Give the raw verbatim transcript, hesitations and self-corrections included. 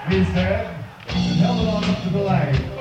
his head and held it on up to the leg.